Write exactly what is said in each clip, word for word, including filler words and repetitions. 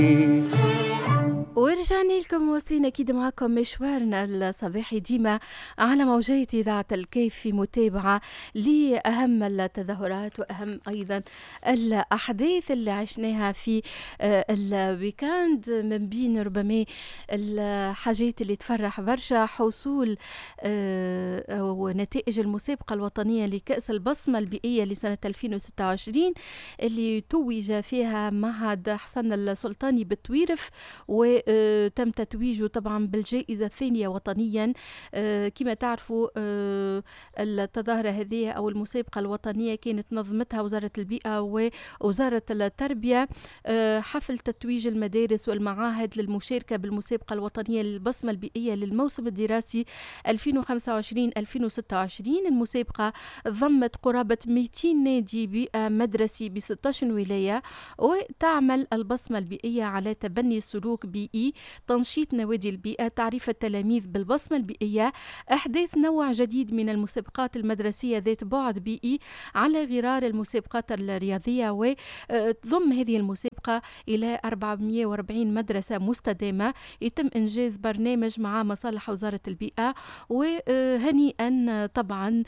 ورجعنا لكم واصلين أكيد معكم مشوارنا الصباحي ديما على موجات إذاعة الكيف في متابعة لأهم التظاهرات وأهم أيضا الأحداث اللي عشناها في آه، الويكاند، من بين ربما الحاجات اللي تفرح برشا حصول آه، ونتائج المسابقة الوطنية لكأس البصمة البيئية لسنة ألفين وستة وعشرين اللي توج فيها معهد حسن السلطاني بالتويرف، وتم تتويجه طبعا بالجائزة الثانية وطنيا. كما تعرفوا التظاهرة هذه أو المسابقة الوطنية كانت نظمتها وزارة البيئة ووزارة التربية، حفل تتويج المدارس والمعاهد للمشاركة بالمسابقة الوطنية للبصمة البيئية للموسم الدراسي ألفين وخمسة وعشرين ألفين وستة وعشرين. المسابقة ضمت قرابة مئتين نادي بيئة مدرسي ب ستة عشر ولاية، وتعمل البصمة البيئية على تبني سلوك بيئي، تنشيط نوادي البيئة، تعريف التلاميذ بالبصمة البيئية، إحداث نوع جديد من المسابقات المدرسية ذات بعد بيئي على غرار المسابقات الرياضية. وتضم هذه المسابقة إلى أربعمئة وأربعين مدرسة مستدامة. يتم إنجاز برنامج مع مصالح وزارة البيئة، وهنيئا طبعا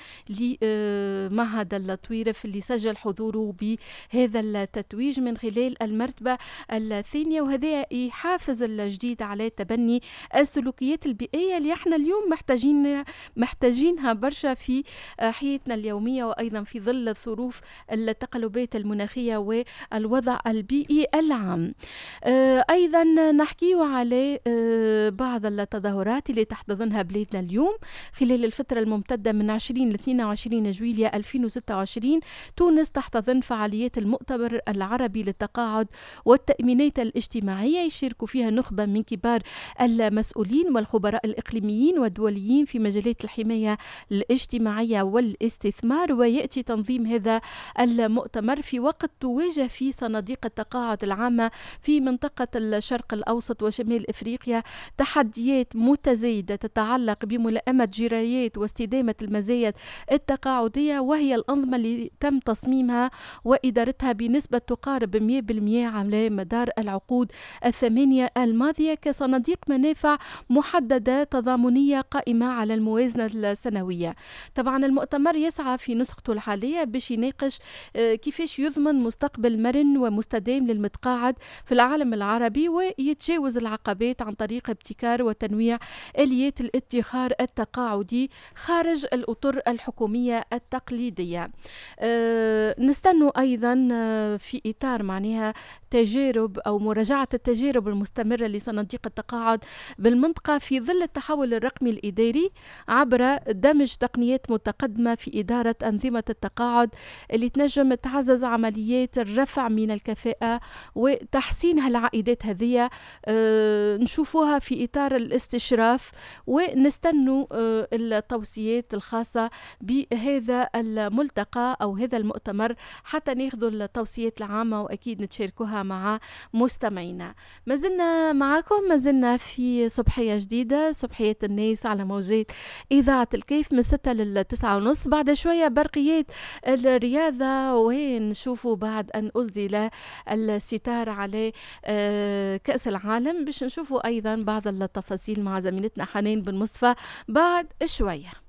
لمعهد التويرف اللي سجل حضوره بهذا التتويج من خلال المرتبة الثانية، وهذا يحافز الجديد على تبني السلوكيات البيئية اللي احنا اليوم محتاجين محتاجينها برشا في حياتنا اليومية، وأيضا في ظل الظروف التقلبات المناخية والوضع البيئي العام. أيضا نحكي على بعض التظاهرات اللي تحتضنها بلادنا اليوم خلال الفترة الممتدة من عشرين ل اثنين وعشرين جويلية ألفين وستة وعشرين. تونس تحتضن فعاليات المؤتمر العربي للتقاعد والتأمينات الاجتماعية، يشارك فيها نخبة من كبار المسؤولين والخبراء الإقليميين والدوليين في مجالات الحماية الاجتماعية والاستثمار. ويأتي تنظيم هذا المؤتمر في وقت تواجه فيه صناديق التقاعد العامة في منطقة الشرق الأوسط وشمال إفريقيا تحديات متزايدة تتعلق بملائمة جرايات واستدامة المزايا التقاعدية، وهي الأنظمة اللي تم تصميمها وإدارتها بنسبة تقارب مئة بالمئة على مدار العقود الثمانية الماضية كصناديق منافع محددة تضامنية قائمة على الموازنة السنوية. طبعا المؤتمر يسعى في نسخته الحالية باش يناقش كيفاش يضمن مستقبل مرن ومستدام للمتقاعد في العالم العربي، ويتجاوز العقبات عن طريق ابتكار وتنويع آليات الادخار التقاعدي خارج الأطر الحكومية التقليدية. أه نستنوا أيضا في إطار معناها تجارب أو مراجعة التجارب المستمرة لصناديق التقاعد بالمنطقة في ظل التحول الرقمي الإداري عبر دمج تقنيات متقدمة في إدارة أنظمة التقاعد اللي تنجم تعزز عمليات الرفع من الكفاءة وتحسين هالعائدات هذه. أه نشوفوها في إطار الاستشراف، ونستنوا أه التوصيات الخاصة بهذا الملتقى أو هذا المؤتمر حتى ناخذوا التوصيات العامة وأكيد نتشاركوها مع مستمعينا. ما زلنا معكم، ما زلنا في صبحية جديدة، صبحية الناس على موجات إذاعة الكيف من ستة للتسعة ونص. بعد شوية برقيات الرياضة، ونشوفوا بعد أن أسدل الستار على كأس العالم باش نشوفوا أيضا بعض التفاصيل مع زميلتنا حنان بن مصطفى بعد شوية.